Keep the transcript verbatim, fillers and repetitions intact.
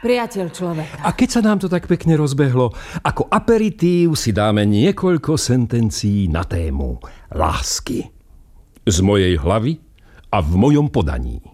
priateľ človeka. A keď sa nám to tak pekne rozbehlo, ako aperitív si dáme niekoľko sentencií na tému lásky. Z mojej hlavy a v mojom podaní.